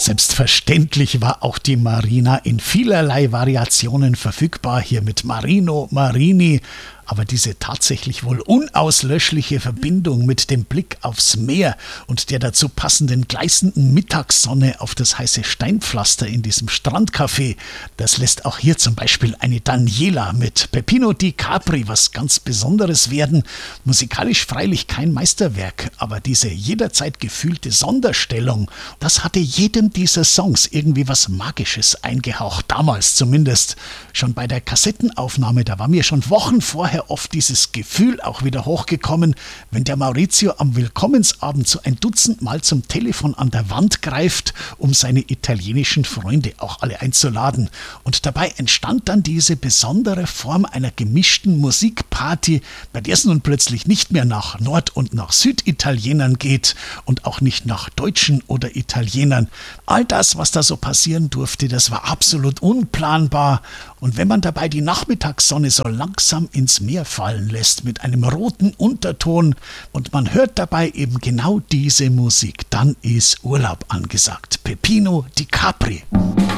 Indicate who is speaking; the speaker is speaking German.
Speaker 1: Selbstverständlich war auch die Marina in vielerlei Variationen verfügbar, hier mit Marino, Marini, aber diese tatsächlich wohl unauslöschliche Verbindung mit dem Blick aufs Meer und der dazu passenden gleißenden Mittagssonne auf das heiße Steinpflaster in diesem Strandcafé, das lässt auch hier zum Beispiel eine Daniela mit Peppino di Capri was ganz Besonderes werden. Musikalisch freilich kein Meisterwerk, aber diese jederzeit gefühlte Sonderstellung, das hatte jedem dieser Songs irgendwie was Magisches eingehaucht, damals zumindest. Schon bei der Kassettenaufnahme, da war mir schon Wochen vorher oft dieses Gefühl auch wieder hochgekommen, wenn der Maurizio am Willkommensabend so ein Dutzend Mal zum Telefon an der Wand greift, um seine italienischen Freunde auch alle einzuladen. Und dabei entstand dann diese besondere Form einer gemischten Musikparty, bei der es nun plötzlich nicht mehr nach Nord- und nach Süditalienern geht und auch nicht nach Deutschen oder Italienern. All das, was da so passieren durfte, das war absolut unplanbar. Und wenn man dabei die Nachmittagssonne so langsam ins Meer fallen lässt mit einem roten Unterton und man hört dabei eben genau diese Musik, dann ist Urlaub angesagt. Peppino di Capri.